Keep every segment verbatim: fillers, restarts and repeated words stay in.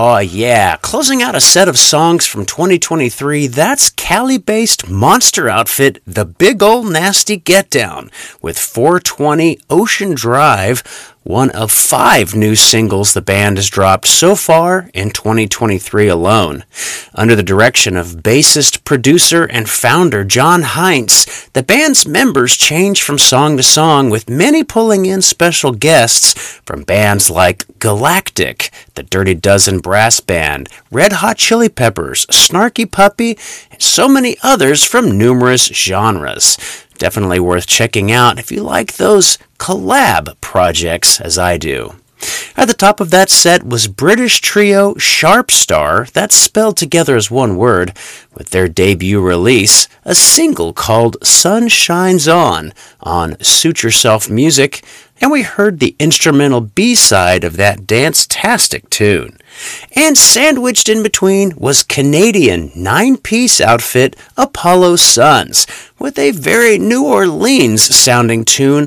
Oh yeah, closing out a set of songs from twenty twenty-three, that's Cali-based monster outfit The Big Ol' Nasty Get Down with four twenty Ocean Drive, one of five new singles the band has dropped so far in twenty twenty-three alone. Under the direction of bassist, producer, and founder John Heinz, the band's members change from song to song, with many pulling in special guests from bands like Galactic, the Dirty Dozen Brass Band, Red Hot Chili Peppers, Snarky Puppy, and so many others from numerous genres. Definitely worth checking out if you like those collab projects as I do. At the top of that set was British trio Sharpstar, that's spelled together as one word, with their debut release, a single called Sun Shines On, on Suit Yourself Music, and we heard the instrumental B-side of that dance-tastic tune. And sandwiched in between was Canadian nine-piece outfit Apollo Suns, with a very New Orleans-sounding tune,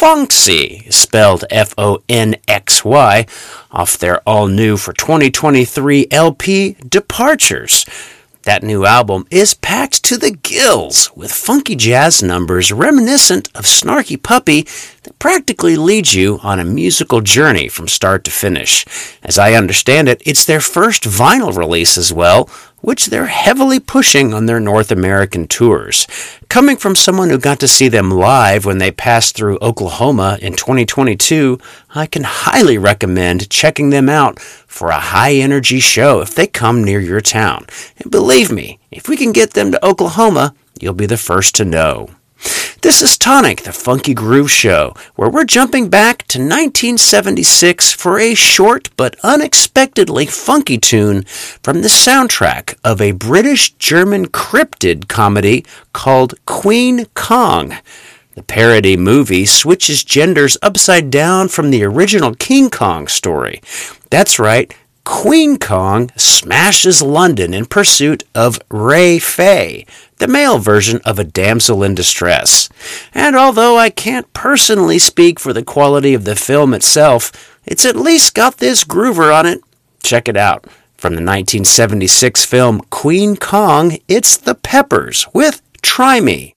Fonxy, spelled F O N X Y, off their all-new for twenty twenty-three L P, Departures. That new album is packed to the gills with funky jazz numbers reminiscent of Snarky Puppy that practically lead you on a musical journey from start to finish. As I understand it, it's their first vinyl release as well, which they're heavily pushing on their North American tours. Coming from someone who got to see them live when they passed through Oklahoma in twenty twenty-two, I can highly recommend checking them out for a high-energy show if they come near your town. And believe me, if we can get them to Oklahoma, you'll be the first to know. This is Tonic, the Funky Groove Show, where we're jumping back to nineteen seventy-six for a short but unexpectedly funky tune from the soundtrack of a British-German cryptid comedy called Queen Kong. The parody movie switches genders upside down from the original King Kong story. That's right, Queen Kong smashes London in pursuit of Ray Fay, the male version of a damsel in distress. And although I can't personally speak for the quality of the film itself, it's at least got this groover on it. Check it out. From the nineteen seventy-six film Queen Kong, it's the Peppers with Try Me.